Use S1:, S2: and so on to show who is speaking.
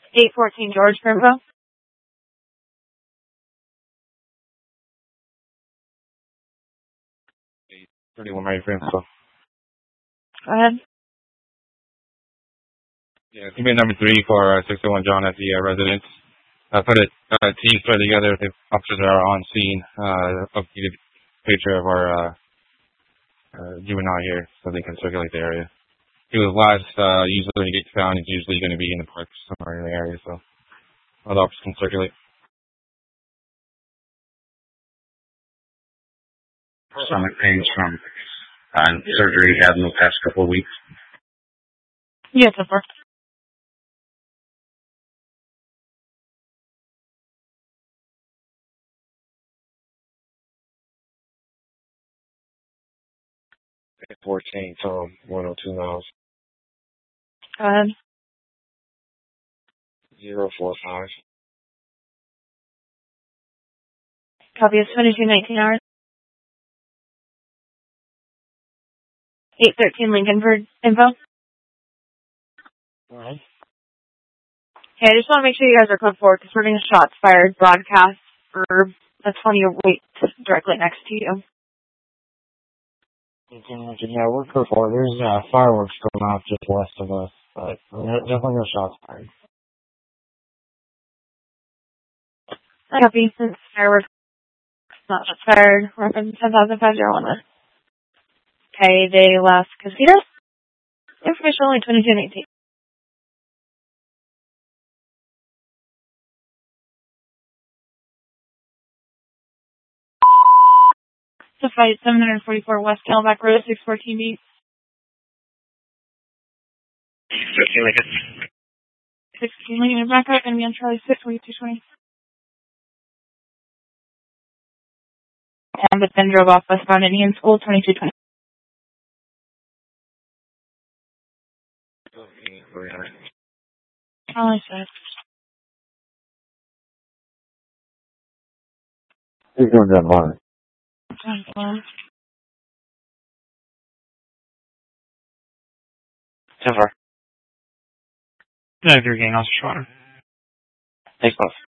S1: 814 George Grimbo.
S2: 31 Mary Francis.
S1: Go ahead.
S2: Yeah, it's gonna be number 3 for 601 John at the residence. I put a team spread together. The officers are on scene. Updated picture of our juvenile here so they can circulate the area. He was last, usually when he gets found, he's usually going to be in the park somewhere in the area, so other officers can circulate.
S3: Stomach pains from surgery he had in the past couple of weeks.
S1: Yes, of course.
S2: At 14, Tom, 102 miles.
S1: Go ahead.
S2: 045.
S1: Copy is 2219 hours. 813 Lincoln for info.
S2: Alright.
S1: Okay, I just want to make sure you guys are code forward because we're getting shots fired broadcast for that's on your weight directly next to you.
S2: Yeah, we're code forward. There's fireworks going off just west of us, but definitely no shots fired.
S1: Copy, since fireworks not shots fired. Reference 10,501. Okay, they left Casitas. Information only 2218. To fight 744 West Camelback Road, 614B.
S3: 15 Lincoln.
S1: 16 Lincoln back up, going to be on Charlie 6, 220. And but then drove off westbound Indian School, 2220. Charlie 6.
S2: He's doing that line.
S1: 10-4.
S3: 10-4.
S4: No, if you're getting off shorter.
S3: Thanks, boss.